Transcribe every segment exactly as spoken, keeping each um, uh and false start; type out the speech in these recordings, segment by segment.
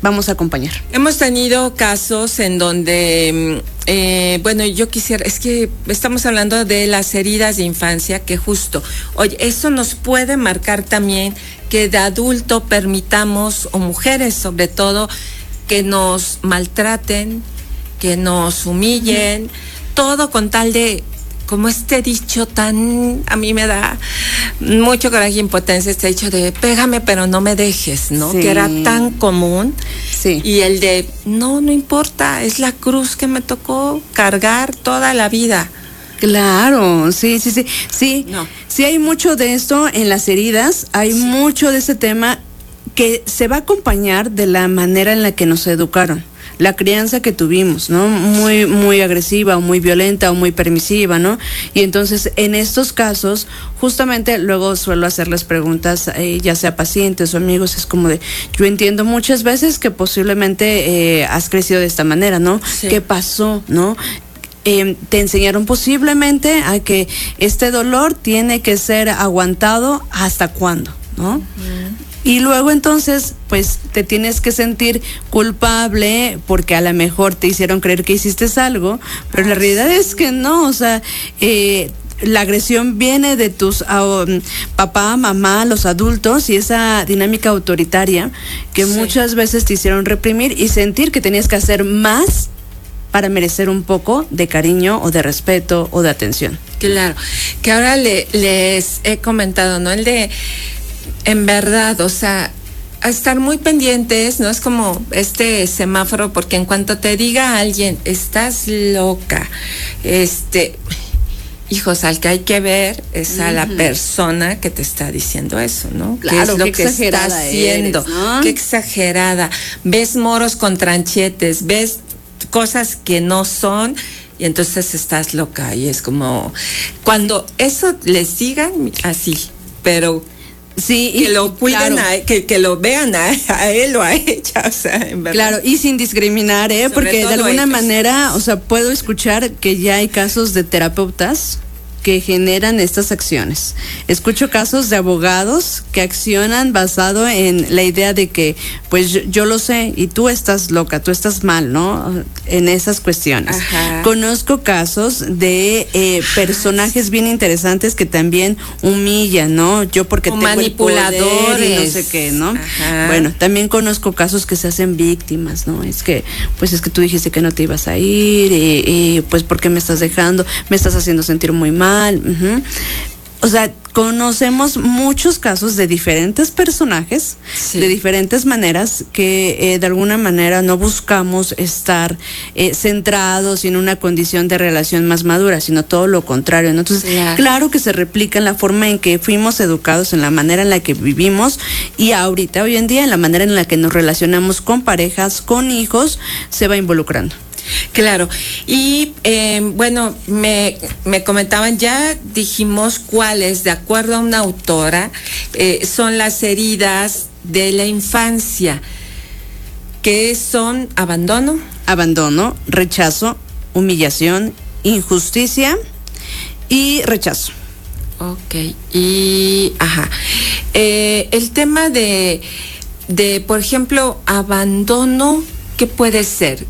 vamos a acompañar. Hemos tenido casos en donde, eh, bueno, yo quisiera, es que estamos hablando de las heridas de infancia, que justo, oye, eso nos puede marcar también que de adulto permitamos, o mujeres sobre todo, que nos maltraten, que nos humillen, uh-huh. todo con tal de, como este dicho tan, a mí me da mucho coraje e impotencia, este dicho de pégame pero no me dejes, ¿no? Sí. Que era tan común. Sí. Y el de, no, no importa, es la cruz que me tocó cargar toda la vida. Claro, sí, sí, sí, sí, no. sí hay mucho de esto en las heridas, hay sí. mucho de ese tema que se va a acompañar de la manera en la que nos educaron. La crianza que tuvimos, ¿no? Muy, muy agresiva o muy violenta o muy permisiva, ¿no? Y entonces, en estos casos, justamente luego suelo hacerles preguntas, eh, ya sea pacientes o amigos, es como de, yo entiendo muchas veces que posiblemente eh, has crecido de esta manera, ¿no? Sí. ¿Qué pasó, no? Eh, te enseñaron posiblemente a que este dolor tiene que ser aguantado hasta cuándo, ¿no? Mm. Y luego entonces, pues te tienes que sentir culpable porque a lo mejor te hicieron creer que hiciste algo, pero la realidad es que no, o sea, eh, la agresión viene de tus uh, papá, mamá, los adultos y esa dinámica autoritaria que sí. muchas veces te hicieron reprimir y sentir que tenías que hacer más para merecer un poco de cariño o de respeto o de atención. Claro, que ahora le, les he comentado, ¿no? El de... En verdad, o sea, a estar muy pendientes, no es como este semáforo, porque en cuanto te diga alguien, estás loca, este, hijos, al que hay que ver es a la persona que te está diciendo eso, ¿no? Claro, ¿qué es lo qué que está haciendo? Eres, ¿no? Qué exagerada. Ves moros con tranchetes, ves cosas que no son, y entonces estás loca, y es como, cuando eso les digan así, pero... Sí, que y, lo cuiden, claro. a, que, que lo vean a, a él o a ella, o sea, en verdad. Claro, y sin discriminar, ¿eh? Sobre Porque de alguna ellos. manera, o sea, puedo escuchar que ya hay casos de terapeutas que generan estas acciones. Escucho casos de abogados que accionan basado en la idea de que, pues yo, yo lo sé y tú estás loca, tú estás mal, ¿no? En esas cuestiones. Ajá. Conozco casos de eh, personajes bien interesantes que también humillan, ¿no? Yo porque o tengo manipuladores el poder y no sé qué, ¿no? Ajá. Bueno, también conozco casos que se hacen víctimas, ¿no? Es que, pues es que tú dijiste que no te ibas a ir y, y pues ¿por qué me estás dejando? Me estás haciendo sentir muy mal. Uh-huh. O sea, conocemos muchos casos de diferentes personajes, sí. de diferentes maneras, que eh, de alguna manera no buscamos estar eh, centrados en una condición de relación más madura, sino todo lo contrario, ¿no? Entonces, claro. claro que se replica en la forma en que fuimos educados, en la manera en la que vivimos, y ahorita, hoy en día, en la manera en la que nos relacionamos con parejas, con hijos, se va involucrando. Claro, y eh, bueno, me, me comentaban, ya dijimos cuáles, de acuerdo a una autora, eh, son las heridas de la infancia, que son abandono. Abandono, rechazo, humillación, injusticia y rechazo. Ok, y, ajá, eh, el tema de, de, por ejemplo, abandono, ¿qué puede ser?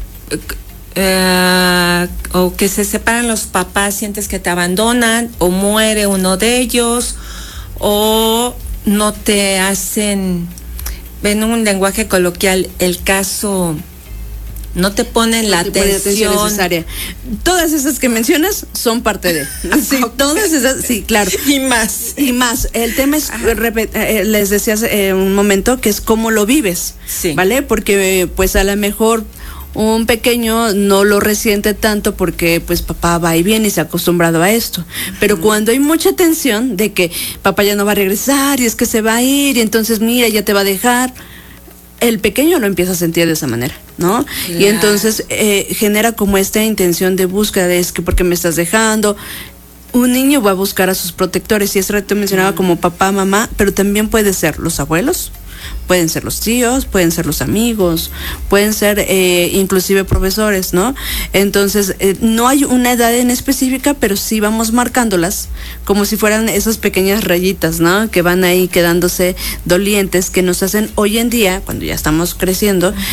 Uh, o que se separan los papás, sientes que te abandonan, o muere uno de ellos, o no te hacen, en un lenguaje coloquial, el caso, no te ponen la atención. atención necesaria. Todas esas que mencionas son parte de. Sí, todas esas, sí, claro. Y más. Y más. El tema es, eh, les decía hace eh, un momento, que es cómo lo vives, sí. ¿vale? Porque pues a lo mejor un pequeño no lo resiente tanto porque pues papá va y viene y se ha acostumbrado a esto, pero uh-huh. cuando hay mucha tensión de que papá ya no va a regresar y es que se va a ir y entonces mira, ya te va a dejar, el pequeño lo empieza a sentir de esa manera, ¿no? Claro. Y entonces eh, genera como esta intención de búsqueda de, es que ¿por qué me estás dejando? Un niño va a buscar a sus protectores, y ese rato mencionaba uh-huh. como papá, mamá, pero también puede ser los abuelos, pueden ser los tíos, pueden ser los amigos, pueden ser eh, inclusive profesores, ¿no? Entonces, eh, no hay una edad en específica, pero sí vamos marcándolas como si fueran esas pequeñas rayitas, ¿no? Que van ahí quedándose dolientes, que nos hacen hoy en día, cuando ya estamos creciendo,